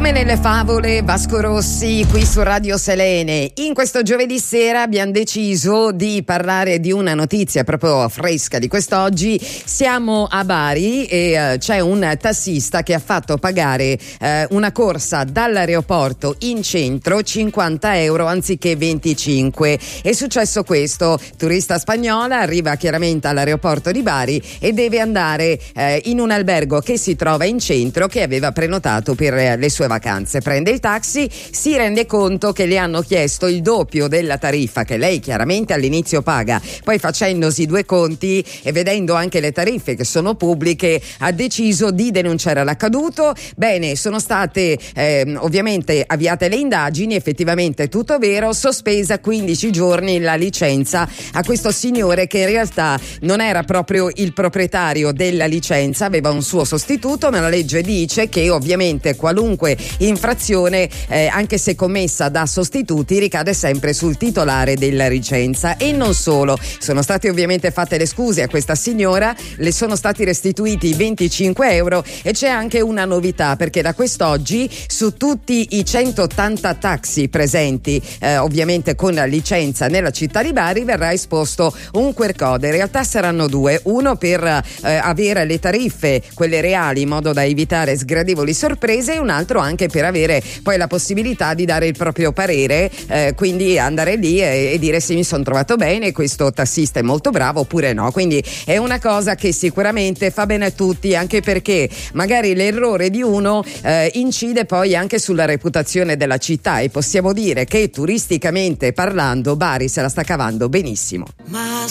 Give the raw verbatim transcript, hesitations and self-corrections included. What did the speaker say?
Come nelle favole, Vasco Rossi qui su Radio Selene. In questo giovedì sera abbiamo deciso di parlare di una notizia proprio fresca di quest'oggi. Siamo a Bari e uh, c'è un tassista che ha fatto pagare uh, una corsa dall'aeroporto in centro cinquanta euro anziché venticinque. È successo questo: turista spagnola arriva chiaramente all'aeroporto di Bari e deve andare uh, in un albergo che si trova in centro, che aveva prenotato per uh, le sue vacanze. Prende il taxi, si rende conto che le hanno chiesto il doppio della tariffa che lei chiaramente all'inizio paga, poi facendosi due conti e vedendo anche le tariffe che sono pubbliche ha deciso di denunciare l'accaduto. Bene, sono state eh, ovviamente avviate le indagini, effettivamente tutto vero, sospesa quindici giorni la licenza a questo signore che in realtà non era proprio il proprietario della licenza, aveva un suo sostituto, ma la legge dice che ovviamente qualunque infrazione eh, anche se commessa da sostituti ricade sempre sul titolare della licenza. E non solo, sono state ovviamente fatte le scuse a questa signora, le sono stati restituiti i venticinque euro e c'è anche una novità, perché da quest'oggi su tutti i centottanta taxi presenti eh, ovviamente con la licenza nella città di Bari verrà esposto un Q R code. In realtà saranno due, uno per eh, avere le tariffe, quelle reali, in modo da evitare sgradevoli sorprese, e un altro anche per avere poi la possibilità di dare il proprio parere, eh, quindi andare lì e, e dire se mi sono trovato bene, questo tassista è molto bravo oppure no. Quindi è una cosa che sicuramente fa bene a tutti, anche perché magari l'errore di uno eh, incide poi anche sulla reputazione della città, e possiamo dire che turisticamente parlando Bari se la sta cavando benissimo. Ma